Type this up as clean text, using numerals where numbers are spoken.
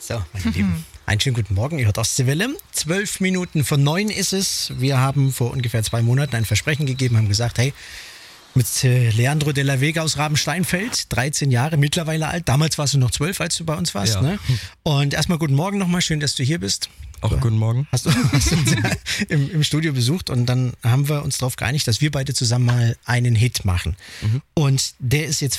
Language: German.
So, meine Lieben, einen schönen guten Morgen, ihr hört Ostseewelle. 8:12 ist es. Wir haben vor ungefähr 2 Monaten ein Versprechen gegeben, haben gesagt, hey, mit Leandro de la Vega aus Rabensteinfeld, 13 Jahre mittlerweile alt. Damals warst du noch 12, als du bei uns warst. Ja. Ne? Und erstmal guten Morgen nochmal, schön, dass du hier bist. Auch guten Morgen. Hast du uns im Studio besucht und dann haben wir uns darauf geeinigt, dass wir beide zusammen mal einen Hit machen. Und der ist jetzt